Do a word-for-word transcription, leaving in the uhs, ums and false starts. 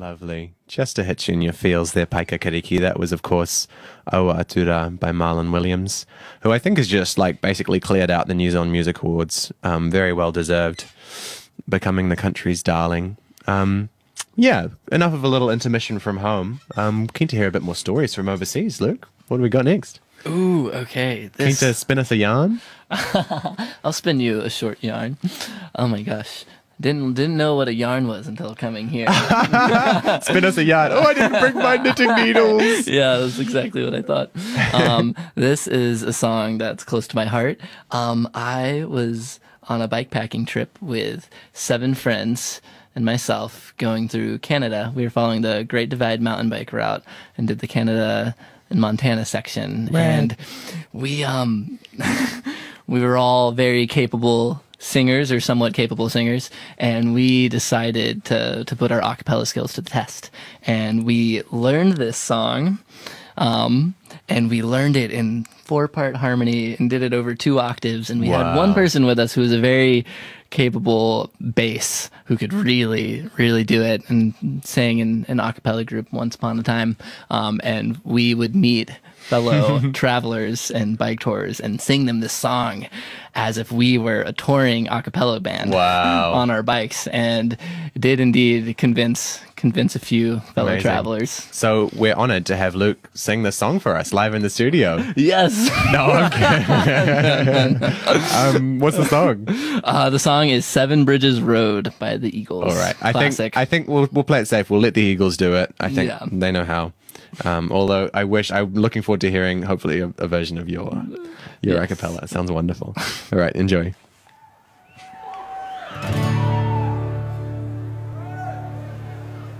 Lovely. Just to hit you in your feels there, Paika Kariki. That was, of course, Aua Atura by Marlon Williams, who I think has just like basically cleared out the New Zealand Music Awards. Um, very well deserved, becoming the country's darling. Um, yeah, enough of a little intermission from home. Um, keen to hear a bit more stories from overseas, Luke. What do we got next? Ooh, okay. Keen This to spin us a yarn? I'll spin you a short yarn. Oh my gosh. Didn't didn't know what a yarn was until coming here. Spin us a yarn. Oh, I didn't bring my knitting needles. Yeah, that's exactly what I thought. Um, this is a song that's close to my heart. Um, I was on a bikepacking trip with seven friends and myself going through Canada. We were following the Great Divide mountain bike route and did the Canada and Montana section. Right. And we um we were all very capable singers or somewhat capable singers, and we decided to to put our a cappella skills to the test. And we learned this song, um, and we learned it in four-part harmony and did it over two octaves. And we Wow. had one person with us who was a very capable bass who could really, really do it, and sang in an a cappella group once upon a time. Um, and we would meet fellow travelers and bike tours and sing them this song as if we were a touring a cappella band. Wow. On our bikes, and did indeed convince convince a few fellow Amazing. travelers. So we're honored to have Luke sing this song for us live in the studio. Yes. No, okay. um, what's the song? Uh, the song is Seven Bridges Road by the Eagles. All right. I Classic. think I think we'll we'll play it safe. We'll let the Eagles do it. I think Yeah. they know how. Um, although I wish I'm looking forward to hearing hopefully a, a version of your your Yes. a cappella. It sounds wonderful. All right, enjoy.